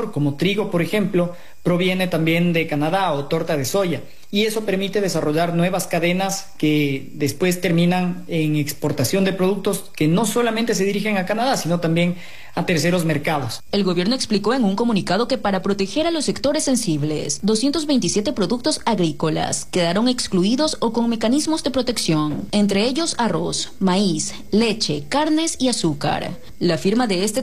exterior, como trigo, por ejemplo, proviene también de Canadá o torta de soya. Y eso permite desarrollar nuevas cadenas que después terminan en exportación de productos que no solamente se dirigen a Canadá, sino también a terceros mercados. El gobierno explicó en un comunicado que para proteger a los sectores sensibles, 227 productos agrícolas quedaron excluidos o con mecanismos de protección, entre ellos arroz, maíz, leche, carnes y azúcar. La firma de este